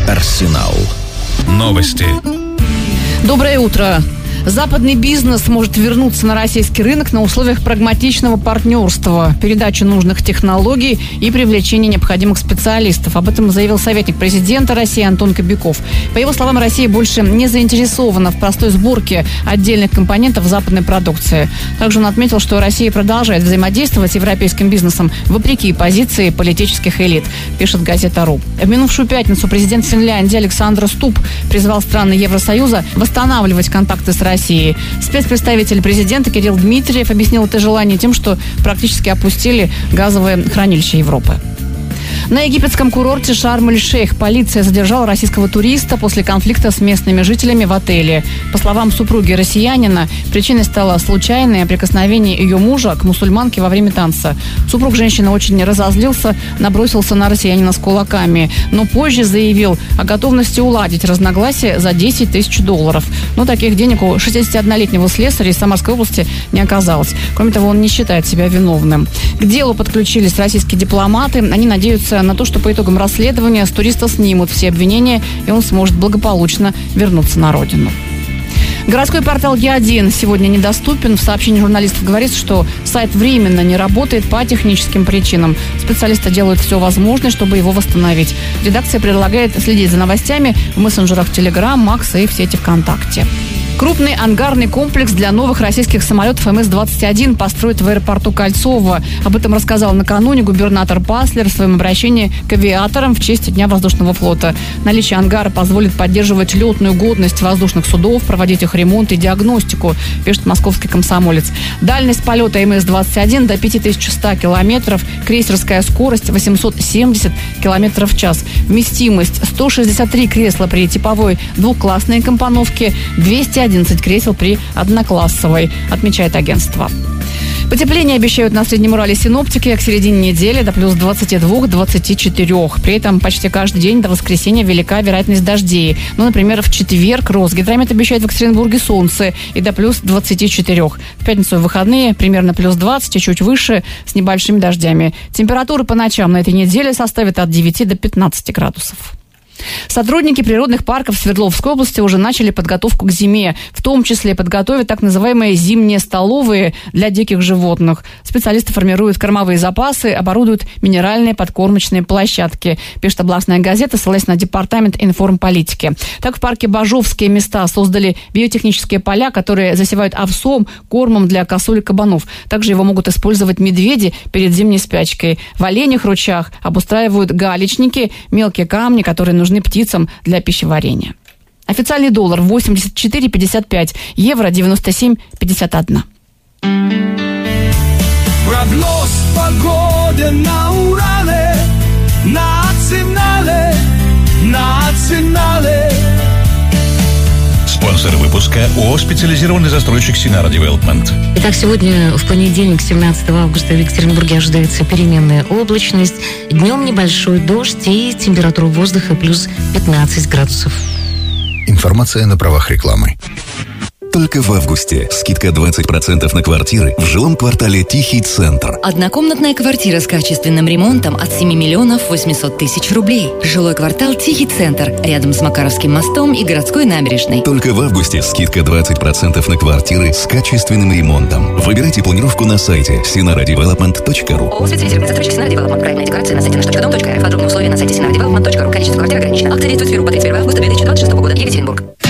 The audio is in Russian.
Арсенал. Новости. Доброе утро. Западный бизнес может вернуться на российский рынок на условиях прагматичного партнерства, передачи нужных технологий и привлечения необходимых специалистов. Об этом заявил советник президента России Антон Кобяков. По его словам, Россия больше не заинтересована в простой сборке отдельных компонентов западной продукции. Также он отметил, что Россия продолжает взаимодействовать с европейским бизнесом вопреки позиции политических элит, пишет газета.ру. В минувшую пятницу президент Финляндии Александр Стуб призвал страны Евросоюза восстанавливать контакты с Россией. Спецпредставитель президента Кирилл Дмитриев объяснил это желание тем, что практически опустили газовые хранилища Европы. На египетском курорте Шарм-эль-Шейх полиция задержала российского туриста после конфликта с местными жителями в отеле. По словам супруги россиянина, причиной стало случайное прикосновение ее мужа к мусульманке во время танца. Супруг женщины очень разозлился, набросился на россиянина с кулаками, но позже заявил о готовности уладить разногласия за $10 тысяч. Но таких денег у 61-летнего слесаря из Самарской области не оказалось. Кроме того, он не считает себя виновным. К делу подключились российские дипломаты. Они надеются на то, что по итогам расследования с туриста снимут все обвинения, и он сможет благополучно вернуться на родину. Городской портал Е1 сегодня недоступен. В сообщении журналистов говорится, что сайт временно не работает по техническим причинам. Специалисты делают все возможное, чтобы его восстановить. Редакция предлагает следить за новостями в мессенджерах Telegram, Макс и в сети ВКонтакте. Крупный ангарный комплекс для новых российских самолетов МС-21 построят в аэропорту Кольцово. Об этом рассказал накануне губернатор Паслер в своем обращении к авиаторам в честь Дня воздушного флота. Наличие ангара позволит поддерживать летную годность воздушных судов, проводить их ремонт и диагностику, пишет московский «Комсомолец». Дальность полета МС-21 до 5100 километров, крейсерская скорость 870 километров в час. Вместимость 163 кресла при типовой двухклассной компоновке, 211 кресел при одноклассовой, отмечает агентство. Потепление обещают на Среднем Урале синоптики к середине недели до плюс 22-24. При этом почти каждый день до воскресенья велика вероятность дождей. Например, в четверг Росгидромет обещает в Екатеринбурге солнце и до плюс 24. В пятницу и в выходные примерно плюс 20 и чуть выше с небольшими дождями. Температура по ночам на этой неделе составит от 9 до 15 градусов. Сотрудники природных парков Свердловской области уже начали подготовку к зиме. В том числе подготовят так называемые зимние столовые для диких животных. Специалисты формируют кормовые запасы, оборудуют минеральные подкормочные площадки, пишет областная газета, ссылаясь на департамент информполитики. Так в парке Бажовские места создали биотехнические поля, которые засевают овсом, кормом для косуль и кабанов. Также его могут использовать медведи перед зимней спячкой. В оленях ручьях обустраивают галечники, мелкие камни, которые нужны птицам для пищеварения. Официальный доллар 84,55, евро 97,51. Прогноз погоды на Урале, национале. Спонсор выпуска ООО «Специализированный застройщик Синара Девелопмент». Итак, сегодня в понедельник, 17 августа, в Екатеринбурге ожидается переменная облачность. Днем небольшой дождь и температура воздуха плюс 15 градусов. Информация на правах рекламы. Только в августе скидка 20% на квартиры в жилом квартале «Тихий центр». Однокомнатная квартира с качественным ремонтом от 7 миллионов 800 тысяч рублей. Жилой квартал «Тихий центр» рядом с Макаровским мостом и городской набережной. Только в августе скидка 20% на квартиры с качественным ремонтом. Выбирайте планировку на сайте sinaradevelopment.ru. ООО «Специализированный застройщик Синара Девелопмент». Проектная декорация на сайте nаш.дом.рф. Подробные условия на сайте sinaradevelopment.ru. Количество квартир ограничено. Акция действует с 1 по 31 августа 2026 года. Екатеринбург.